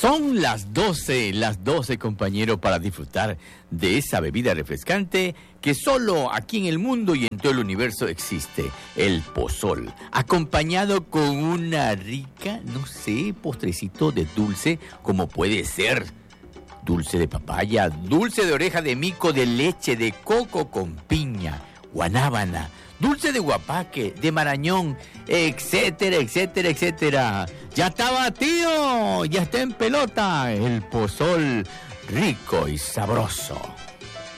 Son las 12 compañeros, para disfrutar de esa bebida refrescante que solo aquí en el mundo y en todo el universo existe, el pozol, acompañado con una rica, no sé, postrecito de dulce, como puede ser dulce de papaya, dulce de oreja de mico, de leche de coco con piña, guanábana, dulce de guapaque, de marañón, etcétera, etcétera, etcétera. Ya está batido, ya está en pelota el pozol rico y sabroso.